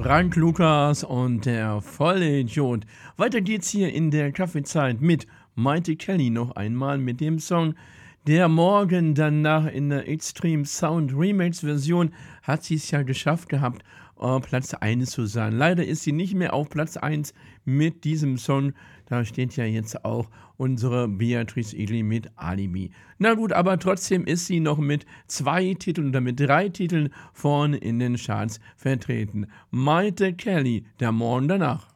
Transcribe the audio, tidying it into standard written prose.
Frank Lukas und der Vollidiot. Weiter geht's hier in der Kaffeezeit mit Maite Kelly noch einmal mit dem Song Der Morgen. Danach in der Extreme Sound Remix Version hat sie es ja geschafft gehabt, Platz 1 zu sein. Leider ist sie nicht mehr auf Platz 1 mit diesem Song. Da steht ja jetzt auch unsere Beatrice Egli mit Alibi. Na gut, aber trotzdem ist sie noch mit 2 Titeln oder mit 3 Titeln vorne in den Charts vertreten. Maite Kelly, Der Morgen danach.